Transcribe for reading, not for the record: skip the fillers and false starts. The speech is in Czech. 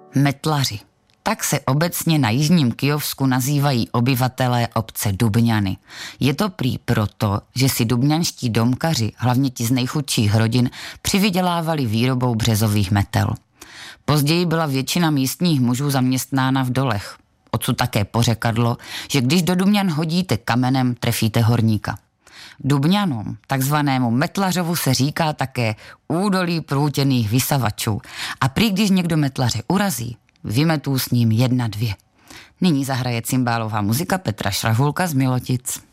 Metlaři. Tak se obecně na jižním Kyjovsku nazývají obyvatelé obce Dubňany. Je to prý proto, že si dubňanští domkaři, hlavně ti z nejchudších rodin, přivydělávali výrobou březových metel. Později byla většina místních mužů zaměstnána v dolech. Odsud také pořekadlo, že když do Dubňan hodíte kamenem, trefíte horníka. Dubňanům, takzvanému metlařovu, se říká také údolí průtěných vysavačů. A prý když někdo metlaře urazí, vymetů s ním 1, 2. Nyní zahraje cymbálová muzika Petra Šrahulka z Milotic.